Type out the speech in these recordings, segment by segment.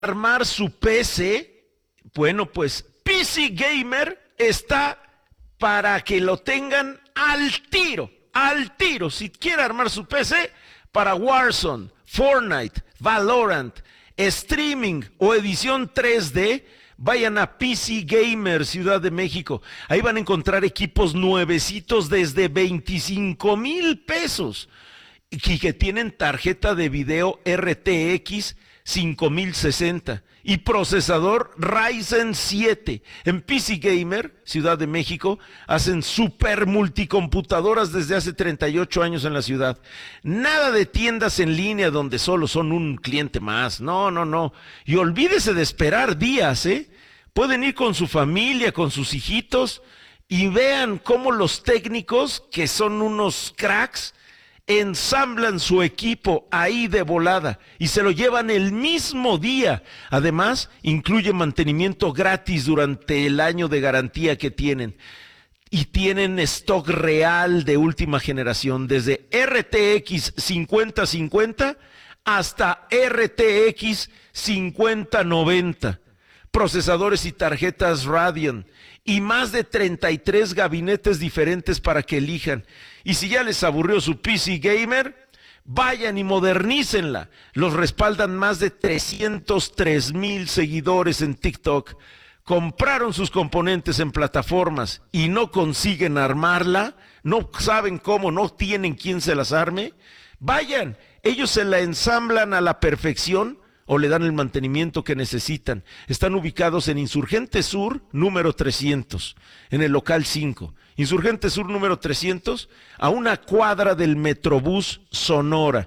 armar su PC, bueno, pues PC Gamer está para que lo tengan al tiro. Si quiere armar su PC para Warzone, Fortnite, Valorant, streaming o edición 3D, vayan a PC Gamer Ciudad de México. Ahí van a encontrar equipos nuevecitos desde 25,000 pesos y que tienen tarjeta de video RTX 5060 y procesador Ryzen 7. En PC Gamer, Ciudad de México, hacen super multicomputadoras desde hace 38 años en la ciudad. Nada de tiendas en línea donde solo son un cliente más. No. Y olvídese de esperar días, ¿eh? Pueden ir con su familia, con sus hijitos y vean cómo los técnicos, que son unos cracks, ensamblan su equipo ahí de volada y se lo llevan el mismo día. Además, incluye mantenimiento gratis durante el año de garantía que tienen. Y tienen stock real de última generación, desde RTX 5050 hasta RTX 5090. Procesadores y tarjetas Radeon y más de 33 gabinetes diferentes para que elijan. Y si ya les aburrió su PC Gamer, vayan y modernícenla. Los respaldan más de 303,000 seguidores en TikTok. Compraron sus componentes en plataformas y no consiguen armarla, no saben cómo, no tienen quien se las arme. Vayan, ellos se la ensamblan a la perfección o le dan el mantenimiento que necesitan. Están ubicados en Insurgente Sur, número 300, en el local 5. Insurgente Sur, número 300, a una cuadra del Metrobús Sonora.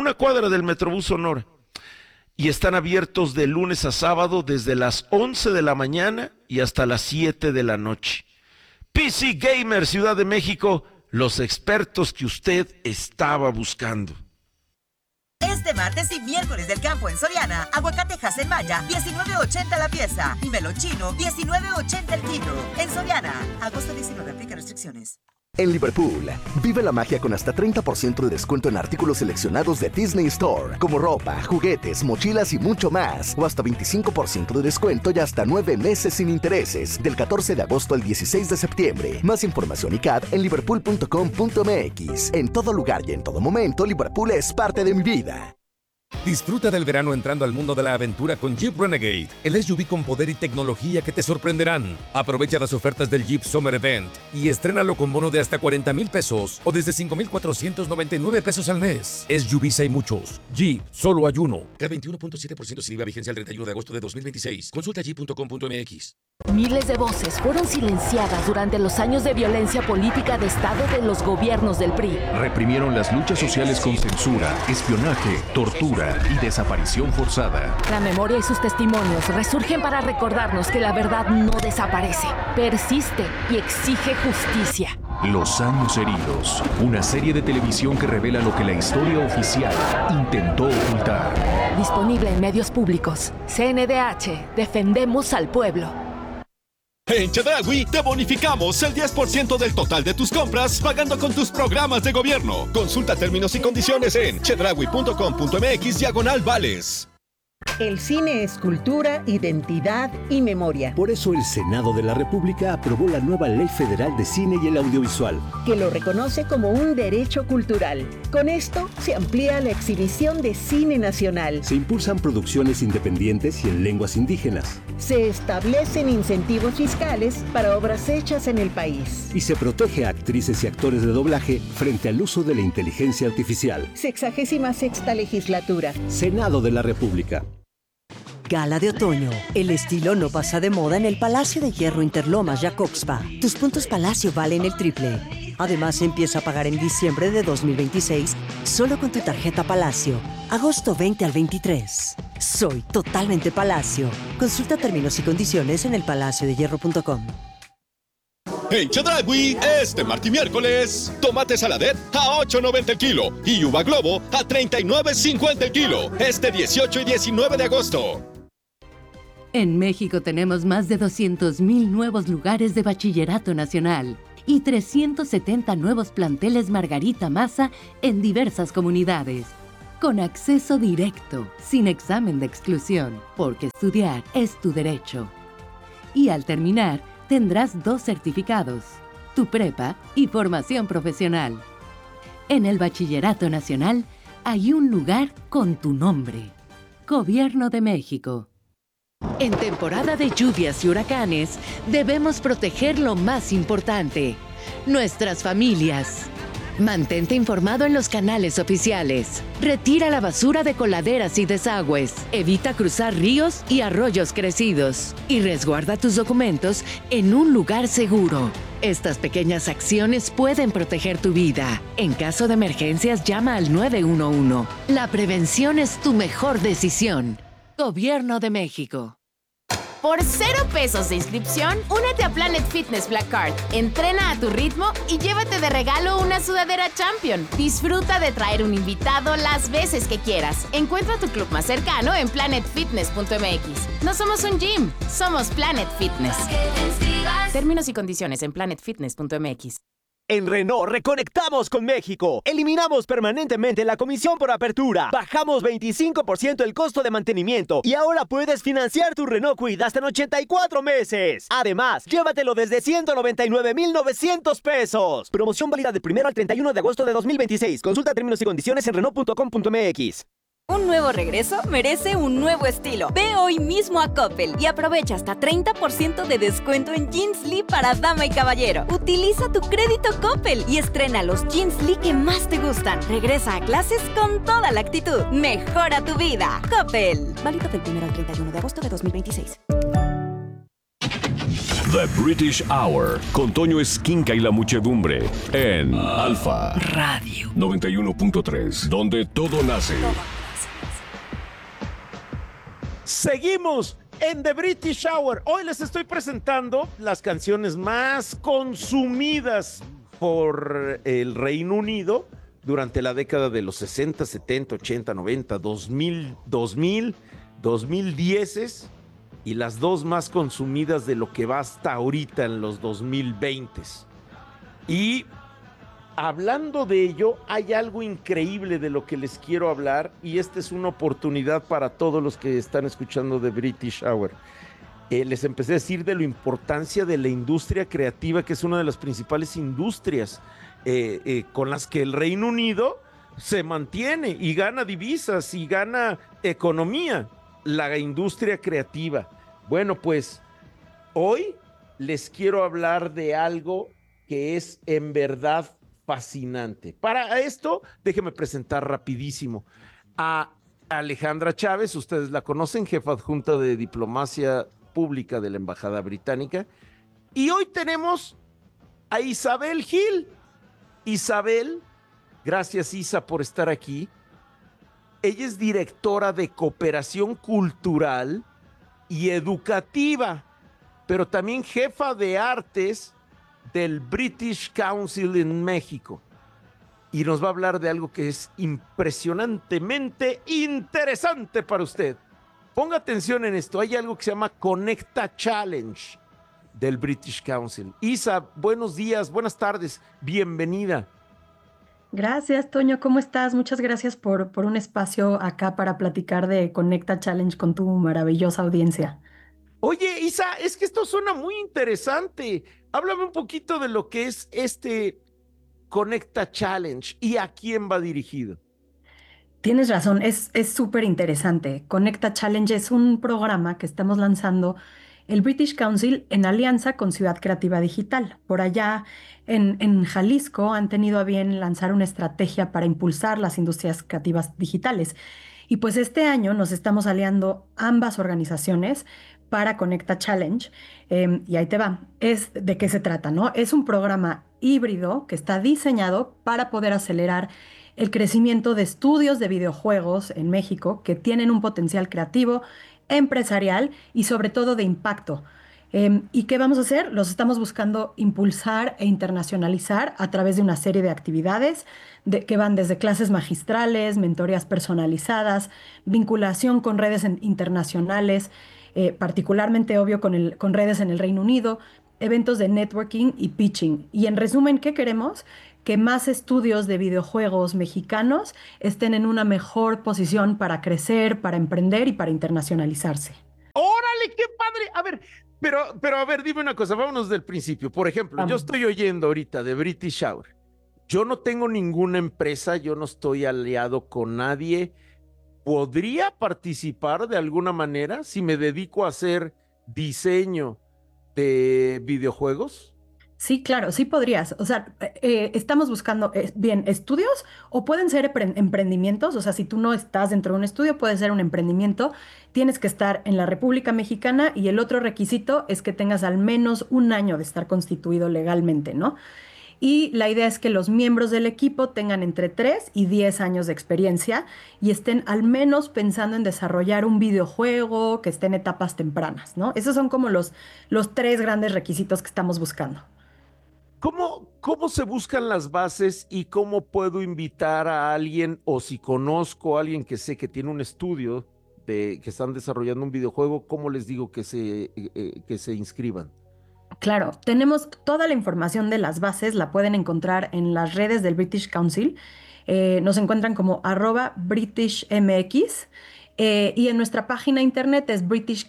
Y están abiertos de lunes a sábado desde las 11 de la mañana y hasta las 7 de la noche. PC Gamer Ciudad de México, los expertos que usted estaba buscando. Este martes y miércoles del campo en Soriana, aguacatejas en Maya, 19.80 la pieza. Y melón chino, 19.80 el kilo. En Soriana, agosto 19, aplica restricciones. En Liverpool, vive la magia con hasta 30% de descuento en artículos seleccionados de Disney Store, como ropa, juguetes, mochilas y mucho más. O hasta 25% de descuento y hasta 9 meses sin intereses, del 14 de agosto al 16 de septiembre. Más información y CAD en liverpool.com.mx. En todo lugar y en todo momento, Liverpool es parte de mi vida. Disfruta del verano entrando al mundo de la aventura con Jeep Renegade, el SUV con poder y tecnología que te sorprenderán. Aprovecha las ofertas del Jeep Summer Event y estrénalo con bono de hasta 40,000 pesos o desde 5,499 pesos al mes. SUVs hay muchos, Jeep solo hay uno. K21.7% sin IVA, vigencia el 31 de agosto de 2026. Consulta jeep.com.mx. Miles de voces fueron silenciadas durante los años de violencia política de Estado de los gobiernos del PRI. Reprimieron las luchas sociales con censura, espionaje, tortura y desaparición forzada. La memoria y sus testimonios resurgen para recordarnos que la verdad no desaparece, persiste y exige justicia. Los años heridos, una serie de televisión que revela lo que la historia oficial intentó ocultar. Disponible en medios públicos. CNDH, defendemos al pueblo. En Chedraui te bonificamos el 10% del total de tus compras pagando con tus programas de gobierno. Consulta términos y condiciones en chedraui.com.mx/vales. El cine es cultura, identidad y memoria. Por eso el Senado de la República aprobó la nueva Ley Federal de Cine y el Audiovisual, que lo reconoce como un derecho cultural. Con esto se amplía la exhibición de cine nacional. Se impulsan producciones independientes y en lenguas indígenas. Se establecen incentivos fiscales para obras hechas en el país. Y se protege a actrices y actores de doblaje frente al uso de la inteligencia artificial. 66ª legislatura. Senado de la República. Gala de otoño. El estilo no pasa de moda en el Palacio de Hierro Interlomas Jacobspa. Tus puntos Palacio valen el triple. Además, empieza a pagar en diciembre de 2026 solo con tu tarjeta Palacio. Agosto 20 al 23. Soy totalmente Palacio. Consulta términos y condiciones en elpalaciodehierro.com. En Chedraui, este martes y miércoles, tomate saladet a $8.90 el kilo y uva globo a $39.50 el kilo. Este 18 y 19 de agosto. En México tenemos más de 200,000 nuevos lugares de bachillerato nacional y 370 nuevos planteles Margarita Maza en diversas comunidades. con acceso directo, sin examen de exclusión, porque estudiar es tu derecho. Y al terminar, tendrás 2 certificados, tu prepa y formación profesional. En el Bachillerato Nacional hay un lugar con tu nombre. Gobierno de México. En temporada de lluvias y huracanes, debemos proteger lo más importante, nuestras familias. Mantente informado en los canales oficiales. Retira la basura de coladeras y desagües. Evita cruzar ríos y arroyos crecidos. Y resguarda tus documentos en un lugar seguro. Estas pequeñas acciones pueden proteger tu vida. En caso de emergencias, llama al 911. La prevención es tu mejor decisión. Gobierno de México. Por 0 pesos de inscripción, únete a Planet Fitness Black Card. Entrena a tu ritmo y llévate de regalo una sudadera Champion. Disfruta de traer un invitado las veces que quieras. Encuentra tu club más cercano en planetfitness.mx. No somos un gym, somos Planet Fitness. Términos y condiciones en planetfitness.mx. En Renault reconectamos con México. Eliminamos permanentemente la comisión por apertura. Bajamos 25% el costo de mantenimiento y ahora puedes financiar tu Renault Kwid hasta en 84 meses. Además, llévatelo desde 199,900 pesos. Promoción válida del 1 al 31 de agosto de 2026. Consulta términos y condiciones en Renault.com.mx. Un nuevo regreso merece un nuevo estilo. Ve hoy mismo a Coppel y aprovecha hasta 30% de descuento en Jeans Lee para dama y caballero. Utiliza tu crédito Coppel y estrena los Jeans Lee que más te gustan. Regresa a clases con toda la actitud. Mejora tu vida. Coppel. Válido del 1 al 31 de agosto de 2026. The British Hour, con Toño Esquinca y la muchedumbre, en Alfa Radio 91.3, donde todo nace. Seguimos en The British Hour. Hoy les estoy presentando las canciones más consumidas por el Reino Unido durante la década de los 60, 70, 80, 90, 2000, 2010 y las 2 más consumidas de lo que va hasta ahorita en los 2020. Y hablando de ello, hay algo increíble de lo que les quiero hablar y esta es una oportunidad para todos los que están escuchando The British Hour. Les empecé a decir de la importancia de la industria creativa, que es una de las principales industrias con las que el Reino Unido se mantiene y gana divisas y gana economía, la industria creativa. Bueno, pues hoy les quiero hablar de algo que es en verdad fascinante. Para esto, déjenme presentar rapidísimo a Alejandra Chávez. Ustedes la conocen, jefa adjunta de diplomacia pública de la Embajada Británica. Y hoy tenemos a Isabel Gil. Isabel, gracias Isa por estar aquí. Ella es directora de cooperación cultural y educativa, pero también jefa de artes del British Council en México. Y nos va a hablar de algo que es impresionantemente interesante para usted. Ponga atención en esto. Hay algo que se llama Conecta Challenge del British Council. Isa, buenos días, buenas tardes, bienvenida. Gracias, Toño. ¿Cómo estás? Muchas gracias por un espacio acá para platicar de Conecta Challenge con tu maravillosa audiencia. Oye, Isa, es que esto suena muy interesante. Háblame un poquito de lo que es este Conecta Challenge y a quién va dirigido. Tienes razón, es súper interesante. Conecta Challenge es un programa que estamos lanzando el British Council en alianza con Ciudad Creativa Digital. Por allá en Jalisco han tenido a bien lanzar una estrategia para impulsar las industrias creativas digitales. Y pues este año nos estamos aliando ambas organizaciones para Conecta Challenge. Y ahí te va. ¿De qué se trata, no? Es un programa híbrido que está diseñado para poder acelerar el crecimiento de estudios de videojuegos en México que tienen un potencial creativo, empresarial y sobre todo de impacto. ¿Y qué vamos a hacer? Los estamos buscando impulsar e internacionalizar a través de una serie de actividades que van desde clases magistrales, mentorías personalizadas, vinculación con redes internacionales, particularmente obvio con redes en el Reino Unido, eventos de networking y pitching. Y en resumen, ¿qué queremos? que más estudios de videojuegos mexicanos estén en una mejor posición para crecer, para emprender y para internacionalizarse. ¡Órale, qué padre! A ver, pero a ver, dime una cosa, vámonos del principio. Por ejemplo, yo estoy oyendo ahorita de British Hour. Yo no tengo ninguna empresa, yo no estoy aliado con nadie. ¿Podría participar de alguna manera si me dedico a hacer diseño de videojuegos? Sí, claro, sí podrías. O sea, estamos buscando bien estudios o pueden ser emprendimientos. O sea, si tú no estás dentro de un estudio, puede ser un emprendimiento. Tienes que estar en la República Mexicana y el otro requisito es que tengas al menos un año de estar constituido legalmente, ¿no? Y la idea es que los miembros del equipo tengan entre 3 y 10 años de experiencia y estén al menos pensando en desarrollar un videojuego que esté en etapas tempranas, ¿no? Esos son como los 3 grandes requisitos que estamos buscando. ¿Cómo se buscan las bases y cómo puedo invitar a alguien o si conozco a alguien que sé que tiene un estudio que están desarrollando un videojuego, cómo les digo que se inscriban? Claro, tenemos toda la información de las bases, la pueden encontrar en las redes del British Council. Nos encuentran como @BritishMX y en nuestra página internet es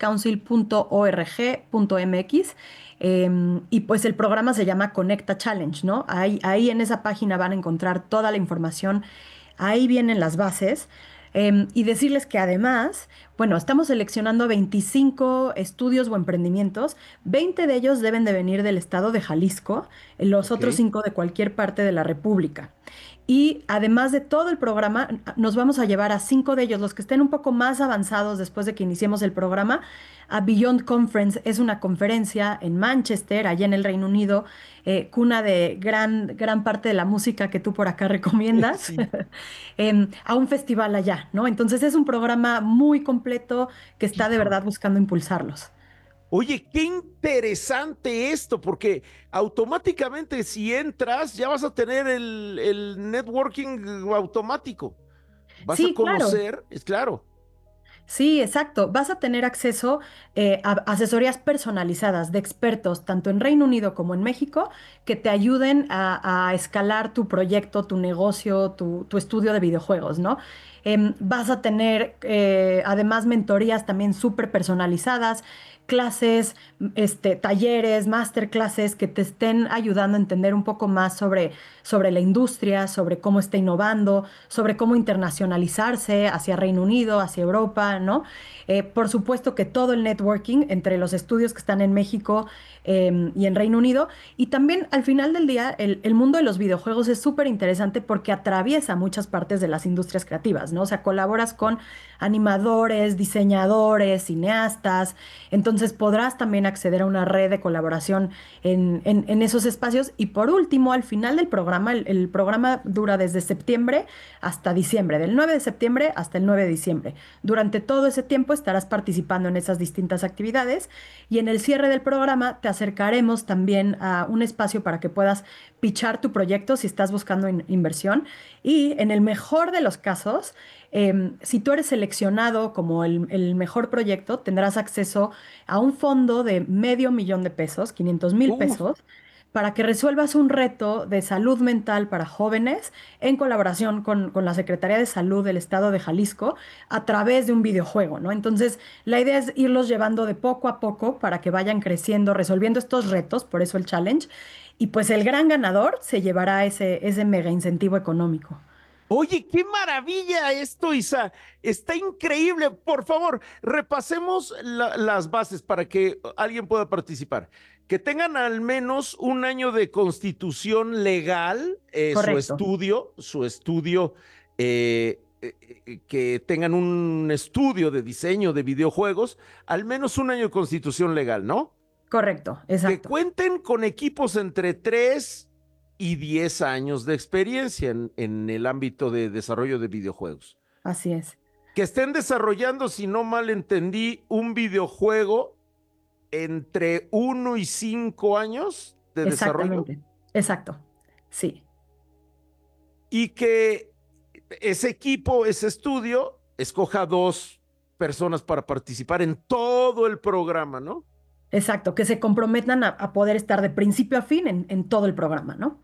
britishcouncil.org.mx. Y pues el programa se llama Conecta Challenge, ¿no? Ahí en esa página van a encontrar toda la información, ahí vienen las bases. Y decirles que además, bueno, estamos seleccionando 25 estudios o emprendimientos, 20 de ellos deben de venir del estado de Jalisco, los otros 5 de cualquier parte de la República. Y además de todo el programa, nos vamos a llevar a 5 de ellos, los que estén un poco más avanzados después de que iniciemos el programa, a Beyond Conference. Es una conferencia en Manchester, allá en el Reino Unido, cuna de gran parte de la música que tú por acá recomiendas, sí. A un festival allá, ¿no? Entonces es un programa muy completo que está de verdad buscando impulsarlos. Oye, qué interesante esto, porque automáticamente si entras ya vas a tener el networking automático. Vas a conocer, claro. Es claro. Sí, exacto. Vas a tener acceso a asesorías personalizadas de expertos, tanto en Reino Unido como en México, que te ayuden a escalar tu proyecto, tu negocio, tu estudio de videojuegos, ¿no? Vas a tener además mentorías también súper personalizadas, clases, talleres, masterclasses que te estén ayudando a entender un poco más sobre la industria, sobre cómo está innovando, sobre cómo internacionalizarse hacia Reino Unido, hacia Europa, ¿no? Por supuesto que todo el networking entre los estudios que están en México y en Reino Unido. Y también al final del día, el mundo de los videojuegos es súper interesante porque atraviesa muchas partes de las industrias creativas, ¿no? O sea, colaboras con animadores, diseñadores, cineastas. Entonces podrás también acceder a una red de colaboración en esos espacios. Y por último, al final del programa, el programa dura desde septiembre hasta diciembre, del 9 de septiembre hasta el 9 de diciembre. Durante todo ese tiempo estarás participando en esas distintas actividades y en el cierre del programa te acercaremos también a un espacio para que puedas pitchar tu proyecto si estás buscando inversión. Y en el mejor de los casos, si tú eres seleccionado como el mejor proyecto, tendrás acceso a un fondo de $500,000, 500,000 pesos, para que resuelvas un reto de salud mental para jóvenes en colaboración con la Secretaría de Salud del Estado de Jalisco a través de un videojuego, ¿no? Entonces, la idea es irlos llevando de poco a poco para que vayan creciendo, resolviendo estos retos, por eso el challenge, y pues el gran ganador se llevará ese mega incentivo económico. Oye, qué maravilla esto, Isa. Está increíble. Por favor, repasemos las bases para que alguien pueda participar. Que tengan al menos un año de constitución legal, su estudio, que tengan un estudio de diseño de videojuegos, al menos un año de constitución legal, ¿no? Correcto, exacto. Que cuenten con equipos entre 3 y 10 años de experiencia en el ámbito de desarrollo de videojuegos. Así es. Que estén desarrollando, si no mal entendí, un videojuego entre 1 y 5 años de desarrollo. Exacto, sí. Y que ese equipo, ese estudio, escoja 2 personas para participar en todo el programa, ¿no? Exacto, que se comprometan a poder estar de principio a fin en todo el programa, ¿no?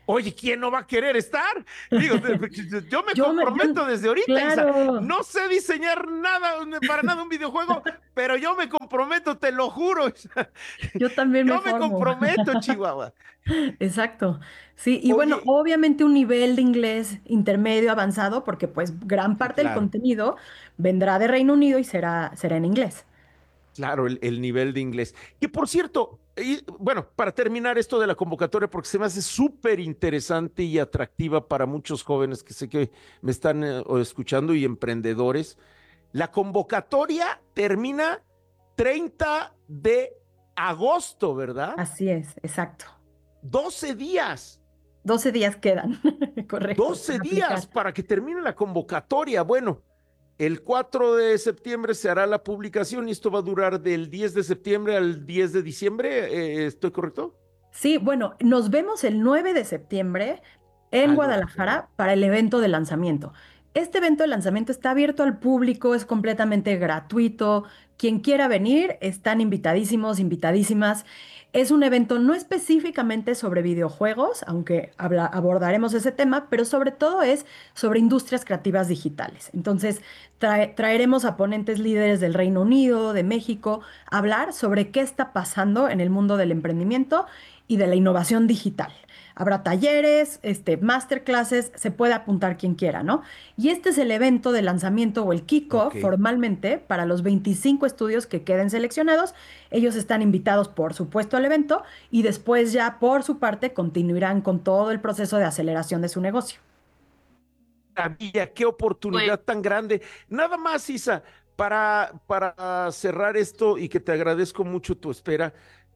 Oye, ¿quién no va a querer estar? Digo, yo me comprometo desde ahorita, claro. Isa. No sé diseñar nada, para nada un videojuego, pero yo me comprometo, te lo juro. Isa. Yo también Yo me comprometo, Chihuahua. Exacto. Sí, y bueno, obviamente un nivel de inglés intermedio avanzado, porque pues gran parte del contenido vendrá de Reino Unido y será en inglés. Claro, el nivel de inglés. Que por cierto, bueno, para terminar esto de la convocatoria, porque se me hace súper interesante y atractiva para muchos jóvenes que sé que me están escuchando y emprendedores. La convocatoria termina 30 de agosto, ¿verdad? Así es, exacto. 12 días. 12 días quedan, correcto. 12 días para que termine la convocatoria. Bueno, el 4 de septiembre se hará la publicación y esto va a durar del 10 de septiembre al 10 de diciembre. ¿Estoy correcto? Sí, bueno, nos vemos el 9 de septiembre en Guadalajara para el evento de lanzamiento. Este evento de lanzamiento está abierto al público, es completamente gratuito. Quien quiera venir, están invitadísimos, invitadísimas. Es un evento no específicamente sobre videojuegos, aunque abordaremos ese tema, pero sobre todo es sobre industrias creativas digitales. Entonces, traeremos a ponentes líderes del Reino Unido, de México, a hablar sobre qué está pasando en el mundo del emprendimiento y de la innovación digital. Habrá talleres, masterclasses, se puede apuntar quien quiera, ¿no? Y este es el evento de lanzamiento o el kickoff formalmente para los 25 estudios que queden seleccionados. Ellos están invitados, por supuesto, al evento y después ya, por su parte, continuarán con todo el proceso de aceleración de su negocio. Maravilla, qué oportunidad tan grande. Nada más, Isa, para cerrar esto y que te agradezco mucho tu espera,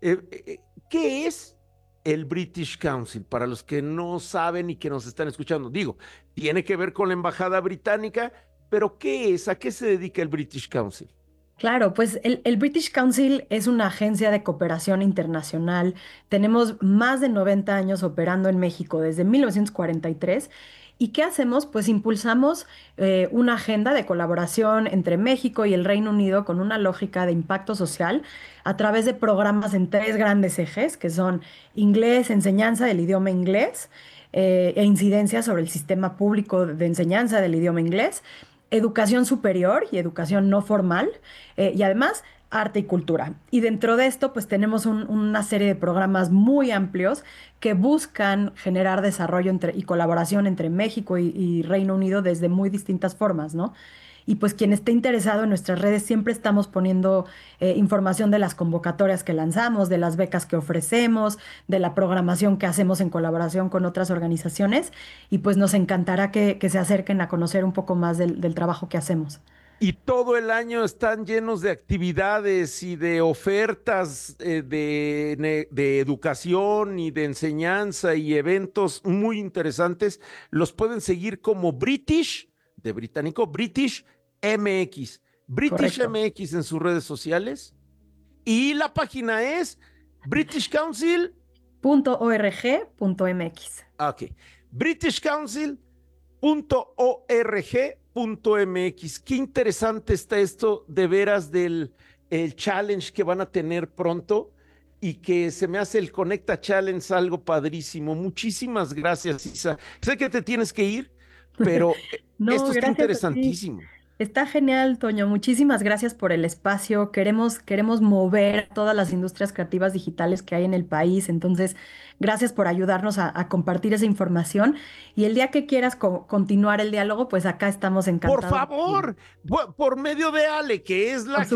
¿qué es el British Council? Para los que no saben y que nos están escuchando, digo, tiene que ver con la embajada británica, pero ¿qué es? ¿A qué se dedica el British Council? Claro, pues el British Council es una agencia de cooperación internacional. Tenemos más de 90 años operando en México desde 1943. ¿Y qué hacemos? Pues impulsamos una agenda de colaboración entre México y el Reino Unido con una lógica de impacto social a través de programas en 3 grandes ejes, que son inglés, enseñanza del idioma inglés, e incidencia sobre el sistema público de enseñanza del idioma inglés, educación superior y educación no formal, y además arte y cultura. Y dentro de esto, pues tenemos una serie de programas muy amplios que buscan generar desarrollo y colaboración entre México y Reino Unido desde muy distintas formas, ¿no? Y pues quien esté interesado en nuestras redes, siempre estamos poniendo información de las convocatorias que lanzamos, de las becas que ofrecemos, de la programación que hacemos en colaboración con otras organizaciones. Y pues nos encantará que se acerquen a conocer un poco más del trabajo que hacemos. Y todo el año están llenos de actividades y de ofertas de educación y de enseñanza y eventos muy interesantes. Los pueden seguir como British, de británico, British MX. British Correcto. MX en sus redes sociales. Y la página es britishcouncil.org.mx. Ok. britishcouncil.org.mx. Qué interesante está esto de veras del el challenge que van a tener pronto y que se me hace el Conecta Challenge algo padrísimo. Muchísimas gracias, Isa. Sé que te tienes que ir, pero No, esto está gracias a ti. interesantísimo. Está genial, Toño. Muchísimas gracias por el espacio. Queremos mover todas las industrias creativas digitales que hay en el país. Entonces, gracias por ayudarnos a compartir esa información. Y el día que quieras continuar el diálogo, pues acá estamos encantados. Por favor, por medio de Ale, que es la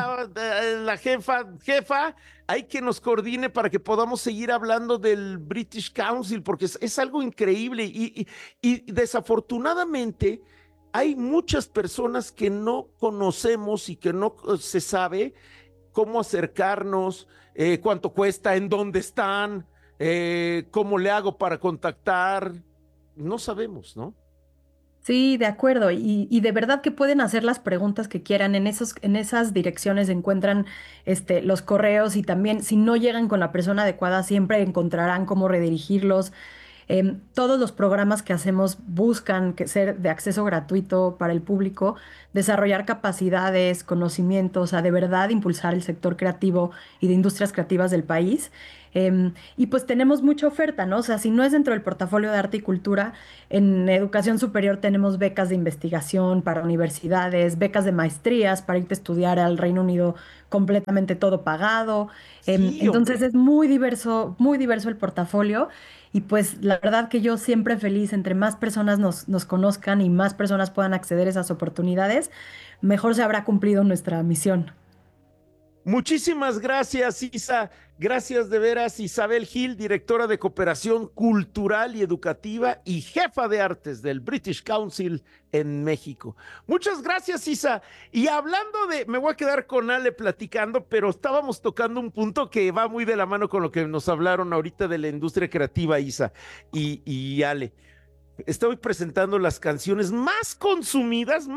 jefa, hay que nos coordine para que podamos seguir hablando del British Council, porque es algo increíble y desafortunadamente hay muchas personas que no conocemos y que no se sabe cómo acercarnos, cuánto cuesta, en dónde están, cómo le hago para contactar. No sabemos, ¿no? Sí, de acuerdo. Y de verdad que pueden hacer las preguntas que quieran. En esas direcciones encuentran los correos y también si no llegan con la persona adecuada, siempre encontrarán cómo redirigirlos. Todos los programas que hacemos buscan ser de acceso gratuito para el público, desarrollar capacidades, conocimientos, de verdad impulsar el sector creativo y de industrias creativas del país. Y pues tenemos mucha oferta, ¿no? O sea, si no es dentro del portafolio de arte y cultura, en educación superior tenemos becas de investigación para universidades, becas de maestrías para irte a estudiar al Reino Unido completamente todo pagado. Entonces es muy diverso el portafolio. Y pues la verdad que yo siempre feliz, entre más personas nos conozcan y más personas puedan acceder a esas oportunidades, mejor se habrá cumplido nuestra misión. Muchísimas gracias, Isa. Gracias de veras, Isabel Gil, directora de Cooperación Cultural y Educativa y jefa de artes del British Council en México. Muchas gracias, Isa. Y hablando me voy a quedar con Ale platicando, pero estábamos tocando un punto que va muy de la mano con lo que nos hablaron ahorita de la industria creativa, Isa y Ale. Estoy presentando las canciones más consumidas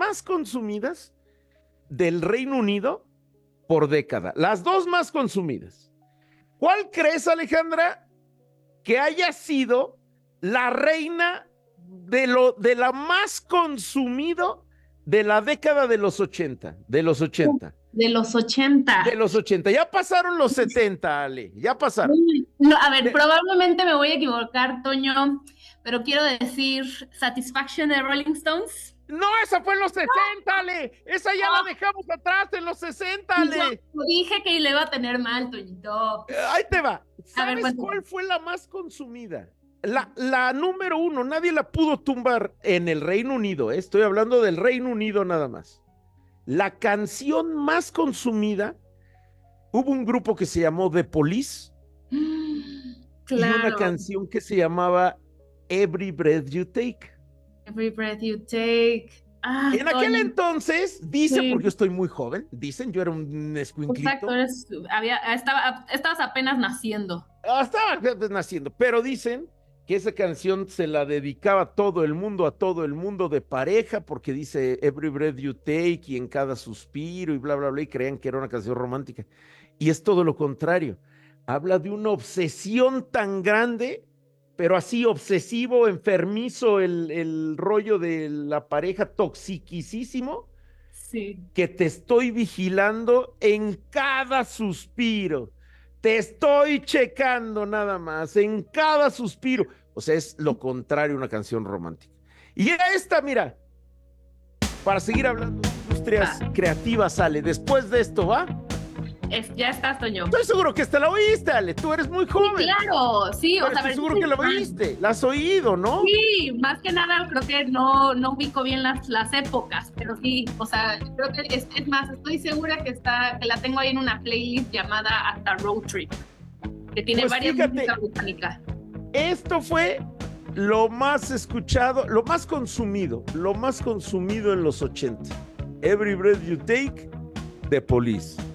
del Reino Unido por década. Las dos más consumidas. ¿Cuál crees, Alejandra, que haya sido la reina de la más consumido de la década de los 80? De los 80. De los 80. De los 80. Ya pasaron los 70, Ale. Ya pasaron. No, a ver, probablemente me voy a equivocar, Toño, pero quiero decir Satisfaction de Rolling Stones. No, esa fue en los 60, Ale. Esa ya la dejamos atrás en los 60, Ale. Yo dije que le iba a tener mal, Toñito. Ahí te va. ¿Sabes ver, cuál fue la más consumida? La número uno, nadie la pudo tumbar en el Reino Unido, ¿eh? Estoy hablando del Reino Unido nada más. La canción más consumida, hubo un grupo que se llamó The Police. Claro. Y una canción que se llamaba Every Breath You Take. Every Breath You Take. En aquel entonces, dicen, porque yo estoy muy joven, dicen, yo era un escuinclito. Exacto, estabas apenas naciendo. Estaba apenas naciendo, pero dicen que esa canción se la dedicaba a todo el mundo de pareja, porque dice Every Breath You Take y en cada suspiro y bla, bla, bla, y creían que era una canción romántica. Y es todo lo contrario. Habla de una obsesión tan grande, pero así obsesivo, enfermizo, el rollo de la pareja toxiquísimo, sí, que te estoy vigilando en cada suspiro, te estoy checando nada más, en cada suspiro. O sea, es lo contrario a una canción romántica. Y era esta, mira, para seguir hablando de industrias creativas, Ale, después de esto, ¿va? Ya estás, Toño. Estoy seguro que esta la oíste, Ale. Tú eres muy joven. Sí, claro, sí. O sea, estoy seguro que la oíste. La has oído, ¿no? Sí, más que nada creo que no ubico bien las épocas, pero sí, o sea, creo que es más, estoy segura que la tengo ahí en una playlist llamada Hasta Road Trip, que tiene pues varias fíjate, músicas británicas. Esto fue lo más escuchado, lo más consumido en los 80. Every Breath You Take, The Police.